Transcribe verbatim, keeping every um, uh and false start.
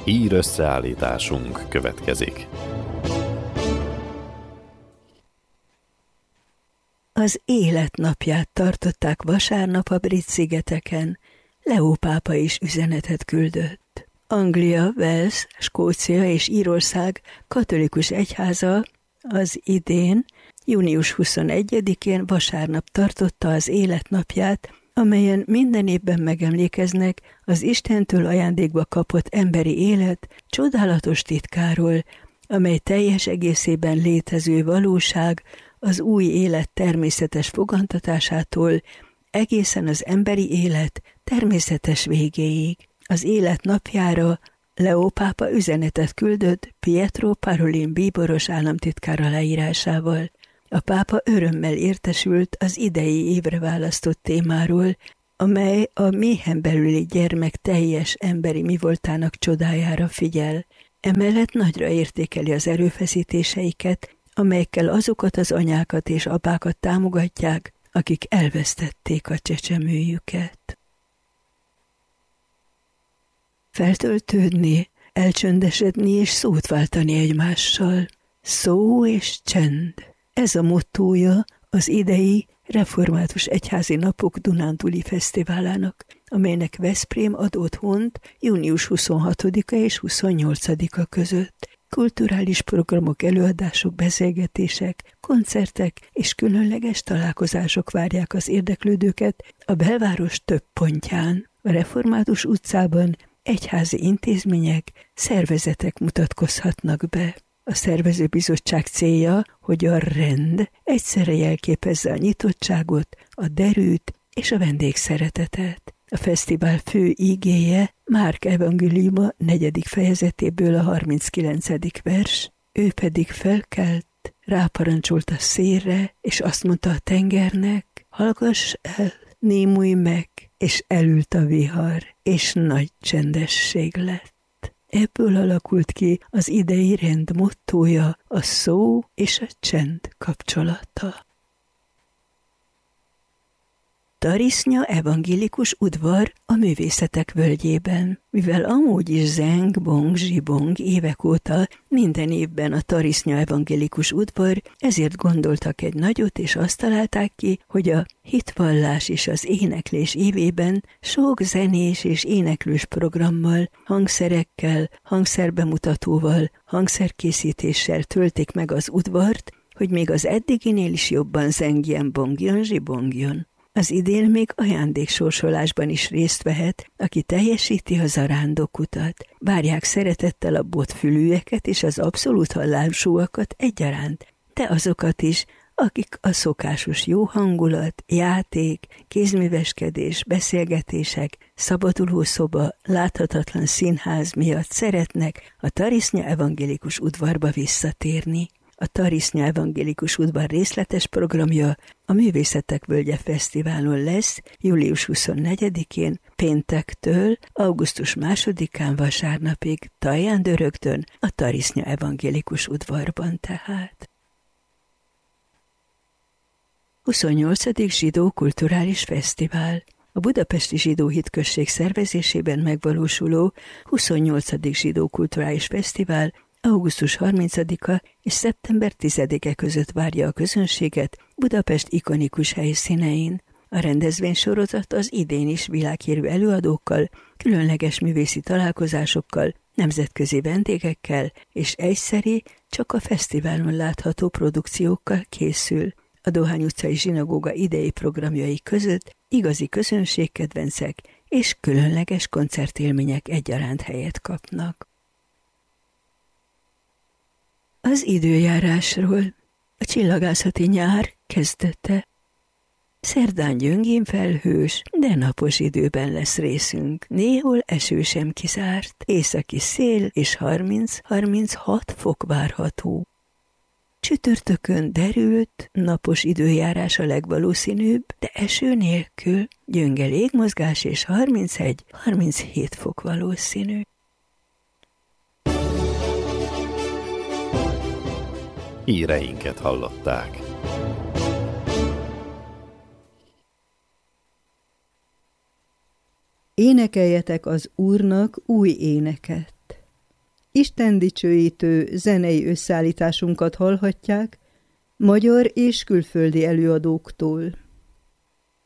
Hír összeállításunk következik. Az életnapját tartották vasárnap a Brit-szigeteken. Leó pápa is üzenetet küldött. Anglia, Wales, Skócia és Írország katolikus egyháza az idén, június huszonegyedikén vasárnap tartotta az életnapját, amelyen minden évben megemlékeznek az Istentől ajándékba kapott emberi élet csodálatos titkáról, amely teljes egészében létező valóság az új élet természetes fogantatásától egészen az emberi élet természetes végéig. Az élet napjára Leó pápa üzenetet küldött Pietro Parolin bíboros államtitkár aláírásával. A pápa örömmel értesült az idei évre választott témáról, amely a méhen belüli gyermek teljes emberi mivoltának csodájára figyel. Emellett nagyra értékeli az erőfeszítéseiket, amelyekkel azokat az anyákat és apákat támogatják, akik elvesztették a csecsemőjüket. Feltöltődni, elcsöndesedni és szót váltani egymással. Szó és csend. Ez a mottója az idei Református Egyházi Napok Dunántúli Fesztiválának, amelynek Veszprém ad otthont június huszonhatodika és huszonnyolcadika között. Kulturális programok, előadások, beszélgetések, koncertek és különleges találkozások várják az érdeklődőket a belváros több pontján. A Református utcában egyházi intézmények, szervezetek mutatkozhatnak be. A szervezőbizottság célja, hogy a rend egyszerre jelképezze a nyitottságot, a derűt és a vendégszeretetet. A fesztivál fő ígéje Márk evangéliuma negyedik fejezetéből a harminckilencedik vers, ő pedig felkelt, ráparancsolt a szélre, és azt mondta a tengernek, hallgass el, némulj meg, és elült a vihar, és nagy csendesség lett. Ebből alakult ki az idei rend mottója, a szó és a csend kapcsolata. Tarisznya evangélikus udvar a művészetek völgyében. Mivel amúgy is zeng, bong, zsibong évek óta minden évben a Tarisznya evangélikus udvar, ezért gondoltak egy nagyot, és azt találták ki, hogy a hitvallás és az éneklés évében sok zenés és éneklős programmal, hangszerekkel, hangszerbemutatóval, hangszerkészítéssel töltik meg az udvart, hogy még az eddiginél is jobban zengjen, bongjon, zsibongjon. Az idén még ajándéksorsolásban is részt vehet, aki teljesíti a zarándokutat. Várják szeretettel a botfülűeket és az abszolút hallásúakat egyaránt, de azokat is, akik a szokásos jó hangulat, játék, kézműveskedés, beszélgetések, szabaduló szoba, láthatatlan színház miatt szeretnek a Tarisznya evangélikus udvarba visszatérni. A Tarisznya evangélikus udvar részletes programja a Művészetek Völgye Fesztiválon lesz július huszonnegyedikén, péntektől augusztus másodikán vasárnapig, Taján-Dörögtön, a Tarisznya evangélikus udvarban tehát. huszonnyolcadik Zsidó Kulturális Fesztivál. A Budapesti Zsidó Hitközség szervezésében megvalósuló huszonnyolcadik Zsidó Kulturális Fesztivál augusztus harmincadika és szeptember tizedike között várja a közönséget Budapest ikonikus helyszínein. A rendezvénysorozat az idén is világhírű előadókkal, különleges művészi találkozásokkal, nemzetközi vendégekkel és egyszeri, csak a fesztiválon látható produkciókkal készül. A Dohány utcai zsinagóga idei programjai között igazi közönségkedvencek és különleges koncertélmények egyaránt helyet kapnak. Az időjárásról. A csillagászati nyár kezdete. Szerdán gyöngén felhős, de napos időben lesz részünk. Néhol eső sem kizárt, északi szél és harminc-harminchat fok várható. Csütörtökön derült, napos időjárás a legvalószínűbb, de eső nélkül, gyönge légmozgás és harmincegy-harminchét fok valószínű. Híreinket hallották. Énekeljetek az Úrnak új éneket. istendicsőítő zenei összeállításunkat hallhatják magyar és külföldi előadóktól.